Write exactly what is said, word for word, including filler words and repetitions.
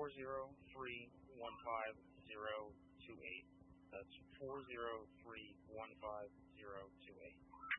four zero three one five zero two eight. That's four zero three one five zero two eight.